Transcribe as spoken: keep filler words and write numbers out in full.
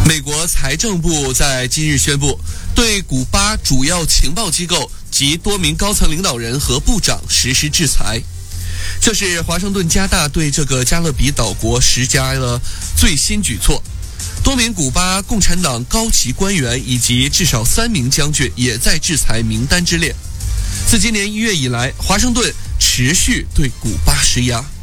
美国财政部在今日宣布，对古巴主要情报机构及多名高层领导人和部长实施制裁。这是华盛顿加大对这个加勒比岛国施加了最新举措。多名古巴共产党高级官员以及至少三名将军也在制裁名单之列。自今年一月以来，华盛顿持续对古巴施压。